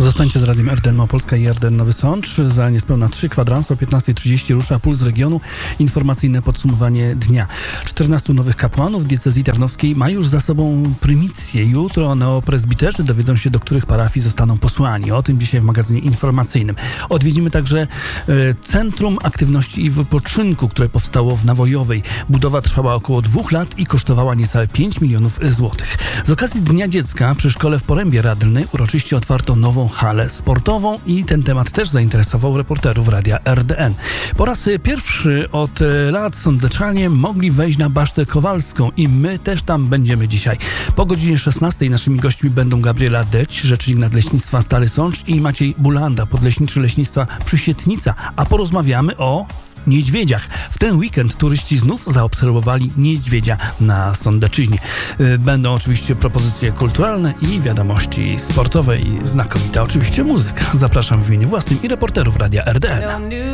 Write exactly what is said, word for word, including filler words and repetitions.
Zostańcie z Radiem R D N Małopolska i R D N Nowy Sącz. Za niespełna trzy kwadranse o piętnasta trzydzieści rusza Puls Regionu. Informacyjne podsumowanie dnia. czternastu nowych kapłanów diecezji tarnowskiej ma już za sobą prymicję. Jutro neopresbiterzy dowiedzą się, do których parafii zostaną posłani. O tym dzisiaj w magazynie informacyjnym. Odwiedzimy także e, Centrum Aktywności i Wypoczynku, które powstało w Nawojowej. Budowa trwała około dwóch lat i kosztowała niecałe pięć milionów złotych. Z okazji Dnia Dziecka przy szkole w Porębie Radylnej uroczyście otwarto nową halę sportową i ten temat też zainteresował reporterów Radia R D N. Po raz pierwszy od lat sądeczanie mogli wejść na Basztę Kowalską i my też tam będziemy dzisiaj. Po godzinie szesnastej naszymi gośćmi będą Gabriela Deć, rzecznik Nadleśnictwa Stary Sącz, i Maciej Bulanda, podleśniczy Leśnictwa Przysietnica, a porozmawiamy o niedźwiedziach. W ten weekend turyści znów zaobserwowali niedźwiedzia na Sądeczyźnie. Będą oczywiście propozycje kulturalne i wiadomości sportowe i znakomita oczywiście muzyka. Zapraszam w imieniu własnym i reporterów Radia R D N.